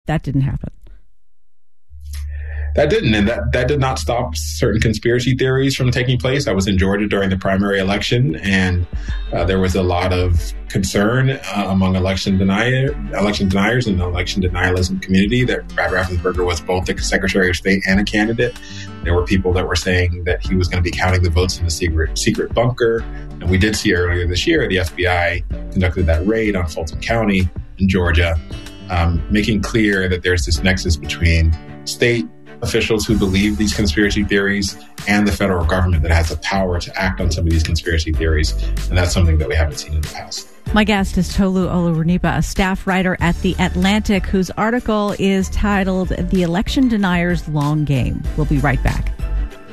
that didn't happen. That didn't, and that did not stop certain conspiracy theories from taking place. I was in Georgia during the primary election, and there was a lot of concern among election deniers in the election denialism community that Brad Raffensperger was both the Secretary of State and a candidate. There were people that were saying that he was going to be counting the votes in the secret bunker. And we did see earlier this year, the FBI conducted that raid on Fulton County in Georgia, making clear that there's this nexus between state officials who believe these conspiracy theories and the federal government that has the power to act on some of these conspiracy theories. And that's something that we haven't seen in the past. My guest is Tolu Olorunnipa, a staff writer at The Atlantic, whose article is titled "The Election Deniers' Long Game." We'll be right back.